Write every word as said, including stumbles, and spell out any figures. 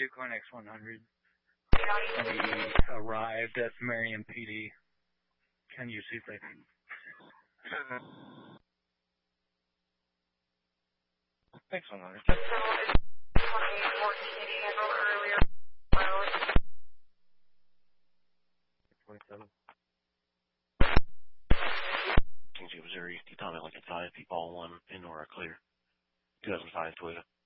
Duke X one hundred. We arrived at Marion P D. Can you see if they can? X one hundred. twenty-seven. King Missouri, you tell me like a five, people all one, in or clear. two thousand five Toyota.